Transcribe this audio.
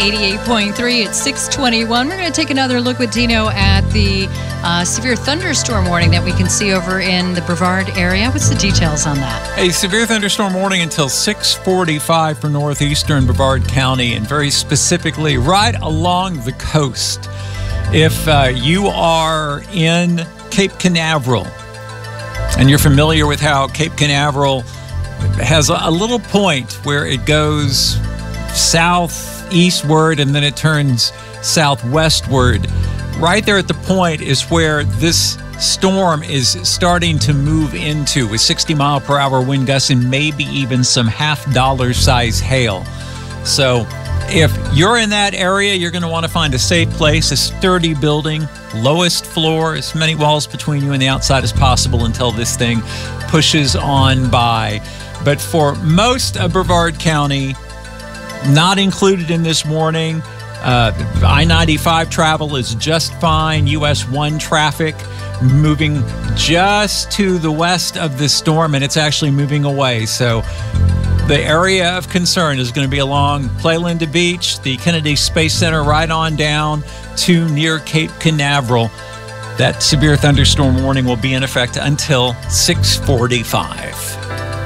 88.3 at 621. We're going to take another look with Dino at the severe thunderstorm warning that we can see over in the Brevard area. What's the details on that? A severe thunderstorm warning until 6:45 for northeastern Brevard County, and very specifically right along the coast. If you are in Cape Canaveral and you're familiar with how Cape Canaveral has a little point where it goes southeastward and then it turns southwestward. Right there at the point is where this storm is starting to move into, with 60-mile-per-hour wind gusts and maybe even some half-dollar size hail. So if you're in that area, you're going to want to find a safe place, a sturdy building, lowest floor, as many walls between you and the outside as possible until this thing pushes on by. But for most of Brevard County, not included in this warning, I-95 travel is just fine. US 1 traffic moving just to the west of this storm, and it's actually moving away. So the area of concern is going to be along Playlinda Beach, the Kennedy Space Center, right on down to near Cape Canaveral. That severe thunderstorm warning will be in effect until 6:45.